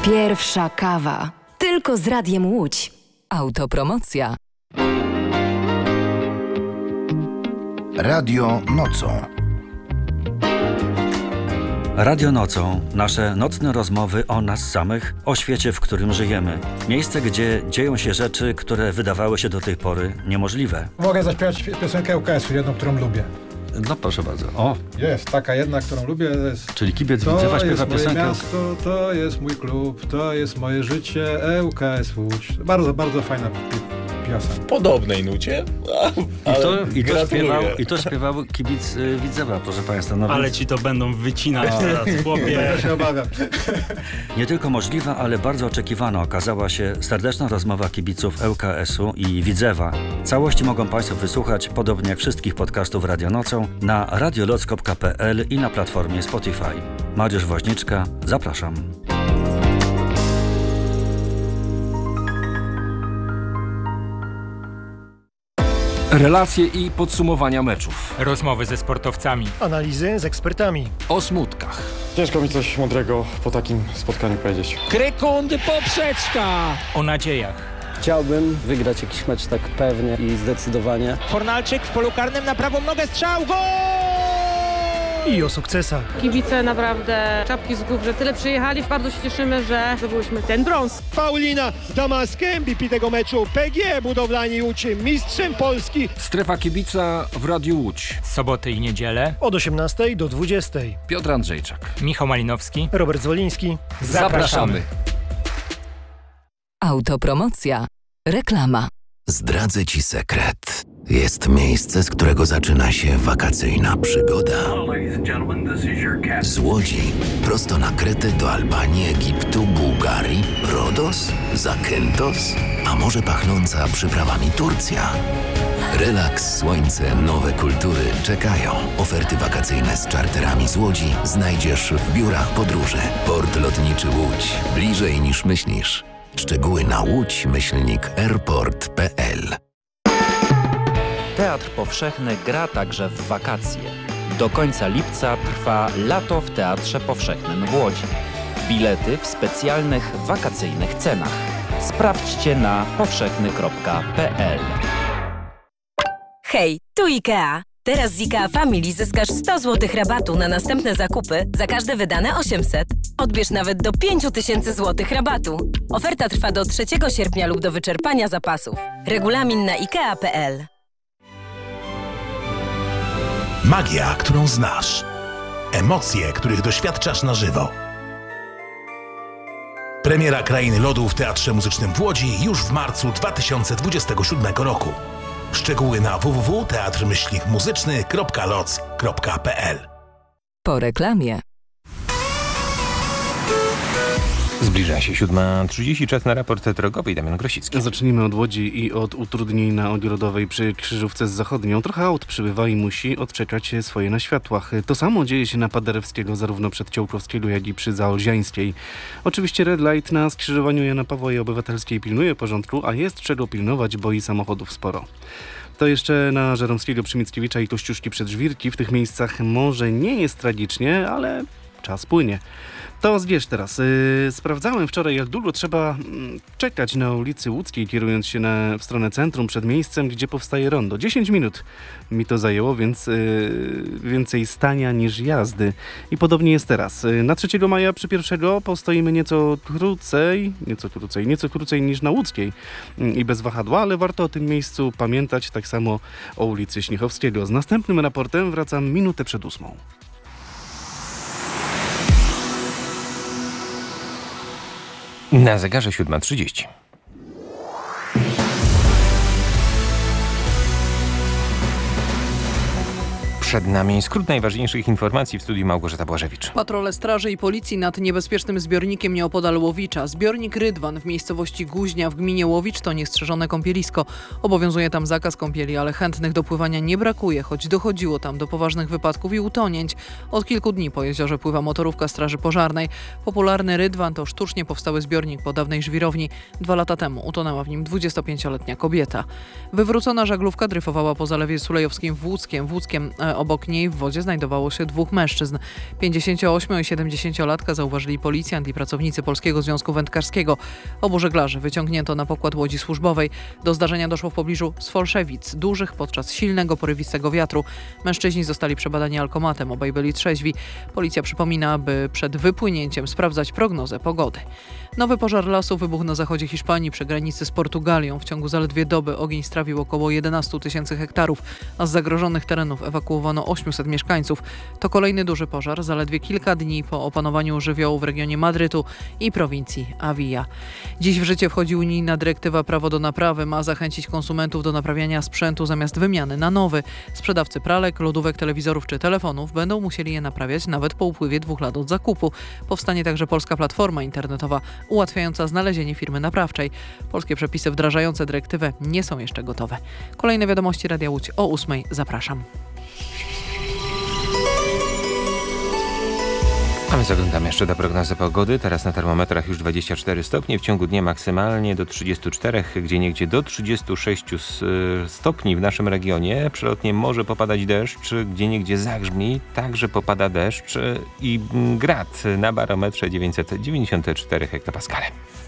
Pierwsza kawa. Tylko z Radiem Łódź. Autopromocja. Radio nocą. Radio nocą. Nasze nocne rozmowy o nas samych, o świecie, w którym żyjemy. Miejsce, gdzie dzieją się rzeczy, które wydawały się do tej pory niemożliwe. Mogę zaśpiewać piosenkę UKS-u, jedną, którą lubię. No proszę bardzo. O, Jest taka jedna, którą lubię. Jest... czyli kibiec Widzewa śpiewa piosenkę. To jest moje miasto, to jest mój klub, to jest moje życie, UKS Łódź. Bardzo, bardzo fajna piosenka. W podobnej nucie, I to śpiewał kibic Widzewa, proszę państwa. No ale więc... ci to będą wycinać teraz, chłopie. Ja się obawiam. Nie tylko możliwa, ale bardzo oczekiwana okazała się serdeczna rozmowa kibiców ŁKS-u i Widzewa. Całości mogą państwo wysłuchać, podobnie jak wszystkich podcastów Radio Nocą, na radioloc.pl i na platformie Spotify. Mariusz Woźniczka, zapraszam. Relacje i podsumowania meczów. Rozmowy ze sportowcami. Analizy z ekspertami. O smutkach. Ciężko mi coś mądrego po takim spotkaniu powiedzieć. Krykundy poprzeczka. O nadziejach. Chciałbym wygrać jakiś mecz tak pewnie i zdecydowanie. Fornalczyk w polu karnym na prawą nogę, strzał, gol! I o sukcesach. Kibice naprawdę czapki z głów, że tyle przyjechali. Bardzo się cieszymy, że zdobyliśmy ten brąz. Paulina Damaskę, MVP tego meczu. PGE Budowlani Łódź, mistrzem Polski. Strefa kibica w Radiu Łódź. Soboty i niedzielę. Od 18 do 20. Piotr Andrzejczak. Michał Malinowski. Robert Zwoliński. Zapraszamy. Autopromocja. Reklama. Zdradzę ci sekret. Jest miejsce, z którego zaczyna się wakacyjna przygoda. Z Łodzi prosto na Kretę do Albanii, Egiptu, Bułgarii, Rodos, Zakynthos, a może pachnąca przyprawami Turcja. Relaks, słońce, nowe kultury czekają. Oferty wakacyjne z czarterami z Łodzi znajdziesz w biurach podróży. Port Lotniczy Łódź. Bliżej niż myślisz. Szczegóły na łódź-airport.pl. Teatr Powszechny gra także w wakacje. Do końca lipca trwa Lato w Teatrze Powszechnym w Łodzi. Bilety w specjalnych wakacyjnych cenach. Sprawdźcie na powszechny.pl. Hej, tu IKEA. Teraz z IKEA Family zyskasz 100 zł rabatu na następne zakupy za każde wydane 800. Odbierz nawet do 5000 zł rabatu. Oferta trwa do 3 sierpnia lub do wyczerpania zapasów. Regulamin na ikea.pl. Magia, którą znasz. Emocje, których doświadczasz na żywo. Premiera Krainy Lodu w Teatrze Muzycznym w Łodzi już w marcu 2027 roku. Szczegóły na www.teatr-muzyczny.loc.pl. Po reklamie. Zbliża się 7:30, czas na raport drogowy. Damian Grosicki. Zacznijmy od Łodzi i od utrudnień na Ogrodowej przy krzyżówce z Zachodnią. Trochę aut przybywa i musi odczekać swoje na światłach. To samo dzieje się na Paderewskiego, zarówno przed Ciołkowskiego, jak i przy Zaolziańskiej. Oczywiście Red Light na skrzyżowaniu Jana Pawła i Obywatelskiej pilnuje porządku, a jest czego pilnować, bo i samochodów sporo. To jeszcze na Żeromskiego przy Mickiewicza i Kościuszki przed Żwirki. W tych miejscach może nie jest tragicznie, ale czas płynie. To zbierz teraz. Sprawdzałem wczoraj, jak długo trzeba czekać na ulicy Łódzkiej, kierując się w stronę centrum, przed miejscem, gdzie powstaje rondo. 10 minut mi to zajęło, więc więcej stania niż jazdy. I podobnie jest teraz. Na 3 maja przy 1 postoimy nieco krócej niż na Łódzkiej i bez wahadła, ale warto o tym miejscu pamiętać, tak samo o ulicy Śniechowskiego. Z następnym raportem wracam minutę przed 8. Na zegarze 7:30. Przed nami skrót najważniejszych informacji w studiu Małgorzata Błażewicz. Patrole straży i policji nad niebezpiecznym zbiornikiem nieopodal Łowicza. Zbiornik Rydwan w miejscowości Guźnia w gminie Łowicz to niestrzeżone kąpielisko. Obowiązuje tam zakaz kąpieli, ale chętnych do pływania nie brakuje, choć dochodziło tam do poważnych wypadków i utonięć. Od kilku dni po jeziorze pływa motorówka straży pożarnej. Popularny Rydwan to sztucznie powstały zbiornik po dawnej żwirowni. 2 lata temu utonęła w nim 25-letnia kobieta. Wywrócona żaglówka dryfowała po zalewie sulejowskim Włódzkiem Obok niej w wodzie znajdowało się 2 mężczyzn. 58 i 70-latka zauważyli policjant i pracownicy Polskiego Związku Wędkarskiego. Obu żeglarzy wyciągnięto na pokład łodzi służbowej. Do zdarzenia doszło w pobliżu Sfolszewic, dużych podczas silnego, porywistego wiatru. Mężczyźni zostali przebadani alkomatem, obaj byli trzeźwi. Policja przypomina, by przed wypłynięciem sprawdzać prognozę pogody. Nowy pożar lasu wybuchł na zachodzie Hiszpanii przy granicy z Portugalią. W ciągu zaledwie doby ogień strawił około 11 000 hektarów, a z zagrożonych terenów ewakuowano 800 mieszkańców. To kolejny duży pożar, zaledwie kilka dni po opanowaniu żywiołu w regionie Madrytu i prowincji Avilla. Dziś w życie wchodzi unijna dyrektywa Prawo do naprawy. Ma zachęcić konsumentów do naprawiania sprzętu zamiast wymiany na nowy. Sprzedawcy pralek, lodówek, telewizorów czy telefonów będą musieli je naprawiać nawet po upływie 2 lat od zakupu. Powstanie także polska platforma internetowa ułatwiająca znalezienie firmy naprawczej. Polskie przepisy wdrażające dyrektywę nie są jeszcze gotowe. Kolejne wiadomości Radia Łódź o 8:00. Zapraszam. A my zaglądamy jeszcze do prognozy pogody. Teraz na termometrach już 24 stopnie. W ciągu dnia maksymalnie do 34, gdzieniegdzie do 36 stopni w naszym regionie. Przelotnie może popadać deszcz, gdzieniegdzie zagrzmi. Także popada deszcz i grad na barometrze 994 hektopaskale.